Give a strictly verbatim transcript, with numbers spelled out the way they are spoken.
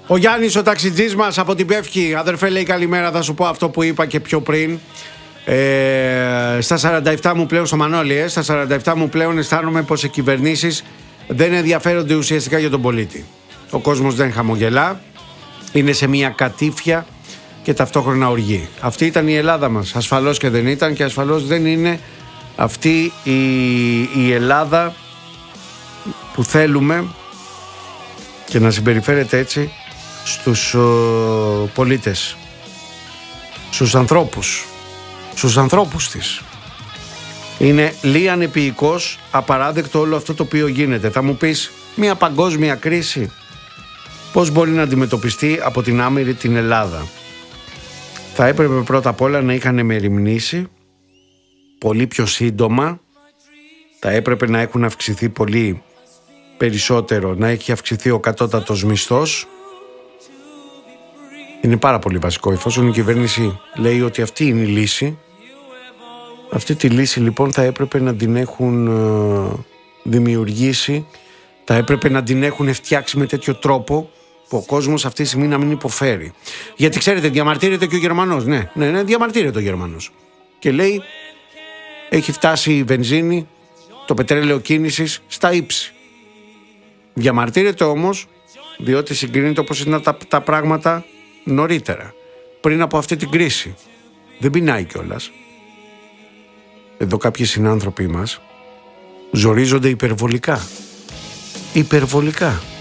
Ο Γιάννης ο ταξιτζής μας από την Πεύκη. Αδερφέ, λέει καλημέρα, θα σου πω αυτό που είπα και πιο πριν. ε, Στα σαράντα επτά μου πλέον, στο Μανώλη ε, Στα σαράντα επτά μου πλέον αισθάνομαι πως οι κυβερνήσεις δεν ενδιαφέρονται ουσιαστικά για τον πολίτη. Ο κόσμος δεν χαμογελά, είναι σε μια κατήφια και ταυτόχρονα οργή. Αυτή ήταν η Ελλάδα μας, ασφαλώς και δεν ήταν, και ασφαλώς δεν είναι αυτή η, η Ελλάδα που θέλουμε, και να συμπεριφέρεται έτσι στους ο, πολίτες, στους ανθρώπους, στους ανθρώπους της. Είναι λίγα ανεπιεικώς, απαράδεκτο όλο αυτό το οποίο γίνεται. Θα μου πεις, μια παγκόσμια κρίση πώς μπορεί να αντιμετωπιστεί από την άμυρη την Ελλάδα? Θα έπρεπε πρώτα απ' όλα να είχαν μεριμνήσει πολύ πιο σύντομα, θα έπρεπε να έχουν αυξηθεί πολύ περισσότερο, να έχει αυξηθεί ο κατώτατος μισθός. Είναι πάρα πολύ βασικό. Εφόσον η κυβέρνηση λέει ότι αυτή είναι η λύση, αυτή τη λύση λοιπόν θα έπρεπε να την έχουν ε, δημιουργήσει, θα έπρεπε να την έχουν φτιάξει με τέτοιο τρόπο που ο κόσμος αυτή τη στιγμή να μην υποφέρει. Γιατί ξέρετε, διαμαρτύρεται και ο Γερμανός. Ναι, ναι, ναι, διαμαρτύρεται ο Γερμανός. Και λέει, έχει φτάσει η βενζίνη, το πετρέλαιο κίνησης στα ύψη. Διαμαρτύρεται όμως διότι συγκρίνεται όπως ήταν τα, τα πράγματα νωρίτερα, πριν από αυτή την κρίση. Δεν πεινάει κιόλας. Εδώ κάποιοι συνάνθρωποι μας ζορίζονται υπερβολικά. Υπερβολικά.